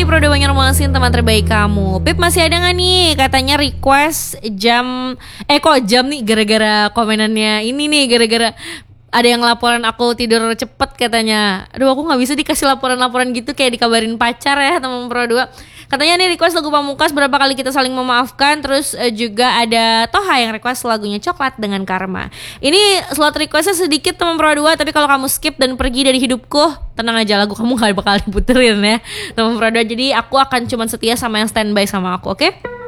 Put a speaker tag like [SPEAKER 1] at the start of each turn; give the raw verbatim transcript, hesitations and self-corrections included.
[SPEAKER 1] nih Pro dua Banjarmasin, teman terbaik kamu. Pip masih ada gak nih? Katanya request jam Eh kok jam nih, gara-gara komenannya ini nih, gara-gara ada yang laporan aku tidur cepet katanya. Aduh, aku gak bisa dikasih laporan-laporan gitu kayak dikabarin pacar ya teman Pro dua. Katanya nih request lagu Pamungkas, Berapa Kali Kita Saling Memaafkan. Terus eh, juga ada Toha yang request lagunya Coklat dengan Karma. Ini slot requestnya sedikit teman Pro dua, tapi kalau kamu skip dan pergi dari hidupku, tenang aja, lagu kamu gak bakal diputerin ya teman Pro dua. Jadi aku akan cuman setia sama yang standby sama aku, oke? Okay?